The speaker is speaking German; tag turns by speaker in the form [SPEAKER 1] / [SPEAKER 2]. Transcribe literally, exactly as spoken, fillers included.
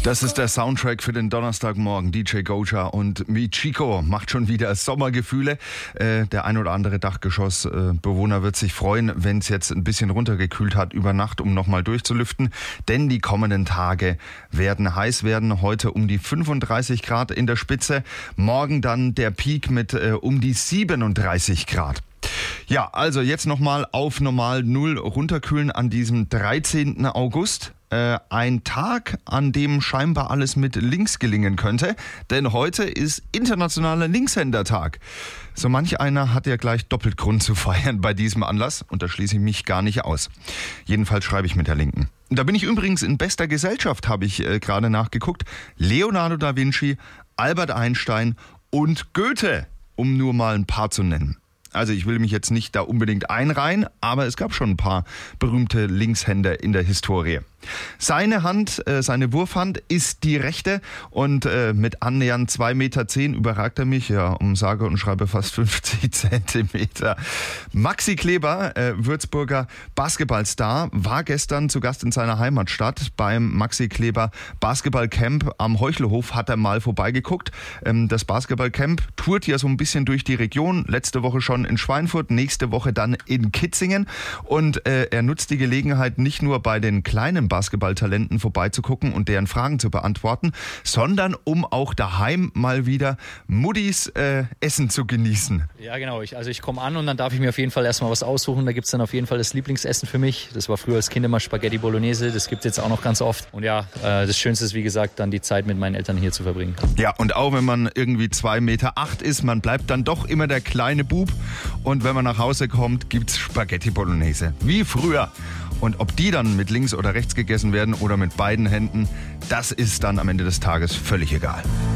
[SPEAKER 1] Das ist der Soundtrack für den Donnerstagmorgen. D J Goja und Michiko macht schon wieder Sommergefühle. Äh, der ein oder andere Dachgeschossbewohner äh, wird sich freuen, wenn es jetzt ein bisschen runtergekühlt hat über Nacht, um nochmal durchzulüften. Denn die kommenden Tage werden heiß werden. Heute um die fünfunddreißig Grad in der Spitze. Morgen dann der Peak mit äh, um die siebenunddreißig Grad. Ja, also jetzt nochmal auf normal Null runterkühlen an diesem dreizehnten August. Äh, ein Tag, an dem scheinbar alles mit links gelingen könnte, denn heute ist internationaler Linkshändertag. So manch einer hat ja gleich doppelt Grund zu feiern bei diesem Anlass und da schließe ich mich gar nicht aus. Jedenfalls schreibe ich mit der Linken. Da bin ich übrigens in bester Gesellschaft, habe ich äh, gerade nachgeguckt. Leonardo da Vinci, Albert Einstein und Goethe, um nur mal ein paar zu nennen. Also ich will mich jetzt nicht da unbedingt einreihen, aber es gab schon ein paar berühmte Linkshänder in der Historie. Seine Hand, äh, seine Wurfhand ist die rechte und äh, mit annähernd zwei Meter zehn überragt er mich, ja, um sage und schreibe fast fünfzig Zentimeter. Maxi Kleber, äh, Würzburger Basketballstar, war gestern zu Gast in seiner Heimatstadt. Beim Maxi Kleber Basketballcamp am Heuchelhof hat er mal vorbeigeguckt. Ähm, das Basketballcamp tourt ja so ein bisschen durch die Region. Letzte Woche schon in Schweinfurt, nächste Woche dann in Kitzingen. Und äh, er nutzt die Gelegenheit nicht nur bei den kleinen Basketballtalenten vorbeizugucken und deren Fragen zu beantworten, sondern um auch daheim mal wieder Muddis äh, Essen zu genießen.
[SPEAKER 2] Ja, genau. Ich, also ich komme an und dann darf ich mir auf jeden Fall erstmal was aussuchen. Da gibt es dann auf jeden Fall das Lieblingsessen für mich. Das war früher als Kind immer Spaghetti Bolognese. Das gibt es jetzt auch noch ganz oft. Und ja, äh, das Schönste ist, wie gesagt, dann die Zeit mit meinen Eltern hier zu verbringen.
[SPEAKER 1] Ja, und auch wenn man irgendwie zwei Meter acht ist, man bleibt dann doch immer der kleine Bub. Und wenn man nach Hause kommt, gibt's Spaghetti Bolognese. Wie früher. Und ob die dann mit links oder rechts gegessen werden oder mit beiden Händen, das ist dann am Ende des Tages völlig egal.